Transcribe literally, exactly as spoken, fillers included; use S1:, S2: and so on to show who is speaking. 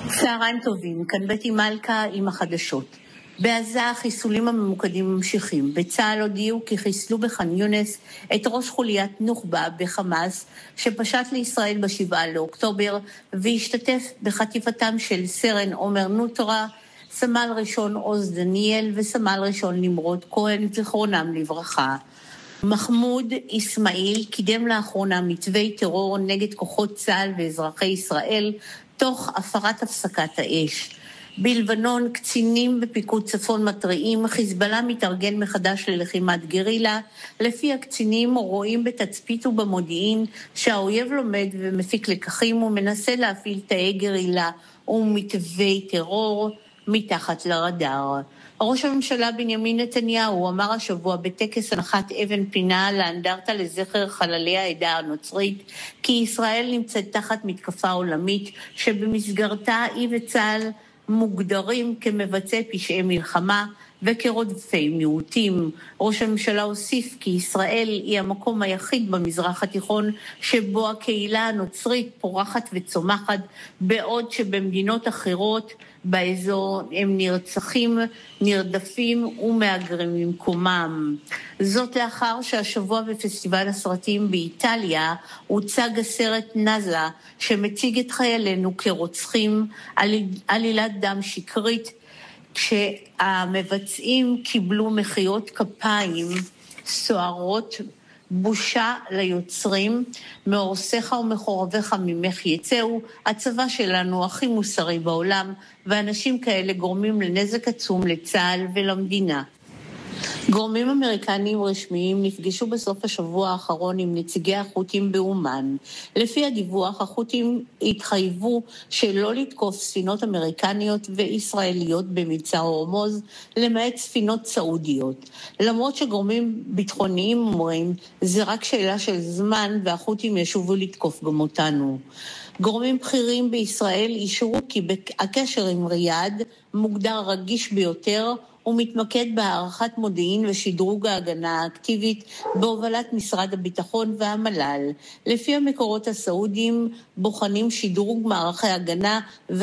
S1: צהריים טובים, כאן בטי מלכה עם החדשות. בעזה החיסולים הממוקדים ממשיכים. בצה"ל הודיעו כי חיסלו בח'אן יונס את ראש חוליית נוח'בה בחמאס שפשט לישראל בשבעה לאוקטובר והשתתף בחטיפתם של סרן עומר נוטרה, סמל ראשון עוז דניאל וסמל ראשון נמרוד כהן, זכרונם לברכה. מחמוד אסמאעיל קידם לאחרונה מתווי טרור נגד כוחות צה"ל ואזרחי ישראל תוך הפרת הפסקת האש. בלבנון קצינים בפיקוד צפון מתריעים, חיזבאללה מתארגן מחדש ללחימת גרילה. לפי הקצינים רואים בתצפית ובמודיעין שהאויב לומד ומפיק לקחים ומנסה להפעיל תאי גרילה ומתווי טרור מתחת לרדאר. ראש הממשלה בנימין נתניהו אמר השבוע בטקס הנחת אבן פינה לאנדרטה לזכר חללי העדה הנוצרית כי ישראל נמצאת תחת מתקפה עולמית שבמסגרתה היא וצה"ל מוגדרים כמבצעי פשעי מלחמה וכרודפי מיעוטים. ראש הממשלה הוסיף כי ישראל היא המקום היחיד במזרח התיכון שבו הקהילה הנוצרית פורחת וצומחת, בעוד שבמדינות אחרות באזור הם נרצחים, נרדפים ומאגרים ממקומם. זאת לאחר שהשבוע בפסטיבל הסרטים באיטליה הוצג הסרט נאזה שמציג את חיילינו כרוצחים, עלילת דם שקרית, כשהמבצעים קיבלו מחיאות כפיים סוערות. בושה ליוצרים, מעורסיך ומחורביך ממך יצאו, הצבא שלנו הכי מוסרי בעולם, ואנשים כאלה גורמים לנזק עצום לצה"ל ולמדינה. גורמים אמריקנים רשמיים נפגשו בסוף השבוע האחרון עם נציגי החות'ים באומן. לפי הדיווח, החות'ים התחייבו שלא לתקוף ספינות אמריקניות וישראליות במבצע הורמוז, למעט ספינות סעודיות. למרות שגורמים ביטחוניים אומרים, זה רק שאלה של זמן והחות'ים ישובו לתקוף גם אותנו. גורמים בכירים בישראל אישרו כי הקשר עם ריאד מוגדר רגיש ביותר, הוא מתמקד בהערכת מודיעין ושדרוג ההגנה האקטיבית בהובלת משרד הביטחון והמל"ל. לפי המקורות הסעודיים בוחנים שדרוג מערכי הגנה